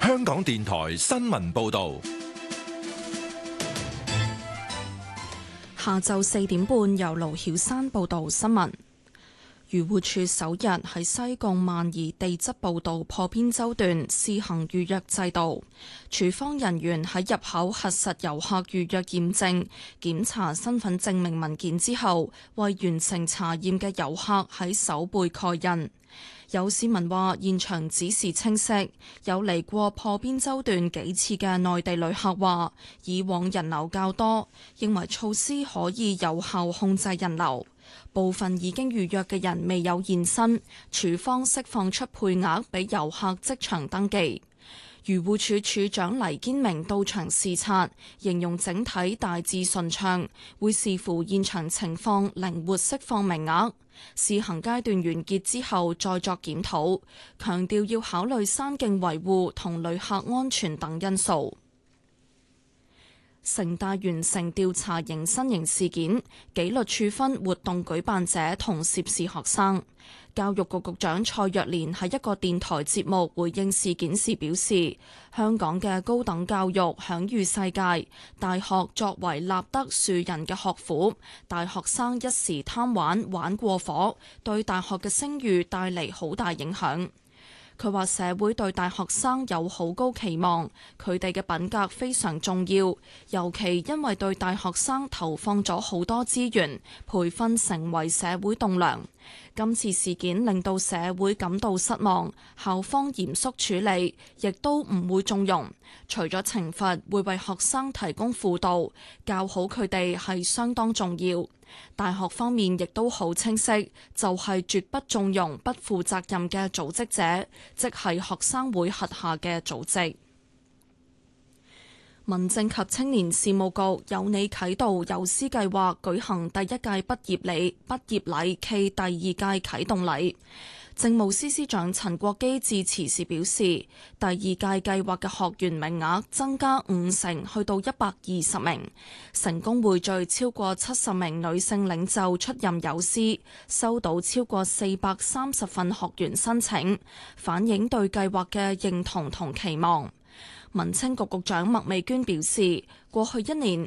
香港電台新聞報道。 下晝4點半，由盧曉珊報道新聞。漁護署首日喺西貢萬宜地質步道破邊洲段試行預約制度，署方人員喺入口核實遊客預約驗證、檢查身份證明文件之後，為完成查驗嘅遊客喺手背蓋印。有市民話現場指示清晰，有嚟過破邊洲段幾次嘅內地旅客話以往人流較多，認為措施可以有效控制人流。部分已經預約嘅人未有現身，署方釋放出配額俾遊客即場登記。漁護署署長黎堅明到場視察，形容整體大致順暢，會視乎現場情況靈活釋放名額。試行階段完結之後再作檢討，強調要考慮山徑維護同旅客安全等因素。城大完成調查迎新營事件，紀律處分活動舉辦者同涉事學生。教育局局長蔡若蓮喺一個電台節目回應事件時表示，香港嘅高等教育享譽世界，大學作為立德樹人嘅學府，大學生一時貪玩過火，對大學嘅聲譽帶嚟好大影響。佢話社會對大學生有好高期望，佢哋嘅品格非常重要，尤其因為對大學生投放咗好多資源，培訓成為社會棟梁。今次事件令到社會感到失望，校方嚴肅處理，亦都唔會縱容。除咗懲罰，會為學生提供輔導，教好佢哋係相當重要。大學方面亦都好清晰，就係絕不縱容不負責任嘅組織者，即係學生會轄下嘅組織。民政及青年事務局有你啟導友師計劃舉行第一屆畢業禮暨第二屆啟動禮。政務司司長陳國基致辭時表示，第二屆計劃嘅學員名額增加50%，去到120名，成功匯聚超過70名女性領袖出任友師，收到超過430份學員申請，反映對計劃嘅認同同期望。民青局局長麥美娟表示，過去1年